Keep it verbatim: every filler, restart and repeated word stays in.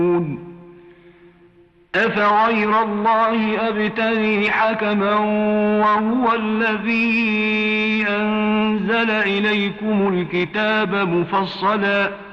أفغير الله أبتغي حكما وهو الذي أنزل إليكم الكتاب مفصلا